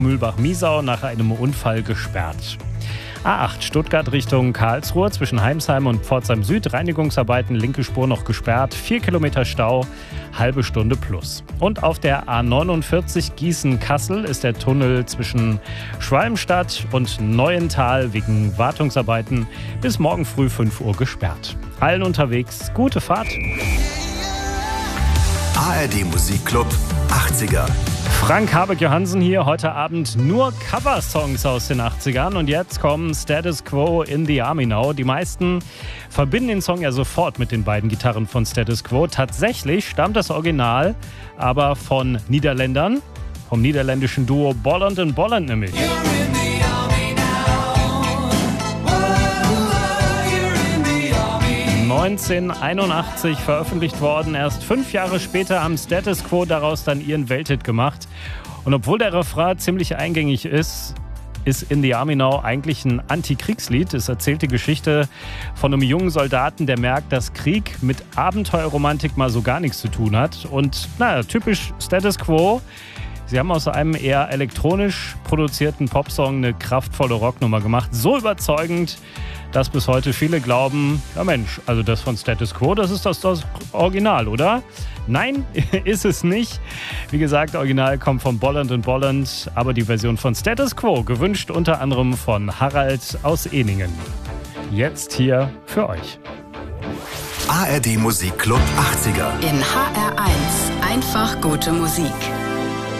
Mühlbach-Miesau nach einem Unfall gesperrt. A8 Stuttgart Richtung Karlsruhe zwischen Heimsheim und Pforzheim Süd. Reinigungsarbeiten, linke Spur noch gesperrt. 4 Kilometer Stau, halbe Stunde plus. Und auf der A49 Gießen-Kassel ist der Tunnel zwischen Schwalmstadt und Neuental wegen Wartungsarbeiten bis morgen früh 5 Uhr gesperrt. Allen unterwegs gute Fahrt. ARD Musikclub 80er. Frank Habeck-Johansen hier, heute Abend nur Coversongs aus den 80ern und jetzt kommen Status Quo in the Army Now. Die meisten verbinden den Song ja sofort mit den beiden Gitarren von Status Quo. Tatsächlich stammt das Original aber von Niederländern, vom niederländischen Duo Bolland & Bolland nämlich. 1981 veröffentlicht worden. Erst 5 Jahre später haben Status Quo daraus dann ihren Welthit gemacht. Und obwohl der Refrain ziemlich eingängig ist In the Army Now eigentlich ein Antikriegslied. Es erzählt die Geschichte von einem jungen Soldaten, der merkt, dass Krieg mit Abenteuerromantik mal so gar nichts zu tun hat. Und typisch Status Quo. Sie haben aus einem eher elektronisch produzierten Popsong eine kraftvolle Rocknummer gemacht. So überzeugend, dass bis heute viele glauben, ja Mensch, also das von Status Quo, das ist das Original, oder? Nein, ist es nicht. Wie gesagt, Original kommt von Bolland & Bolland, aber die Version von Status Quo, gewünscht unter anderem von Harald aus Ehningen. Jetzt hier für euch. ARD Musikclub 80er. In HR1 einfach gute Musik.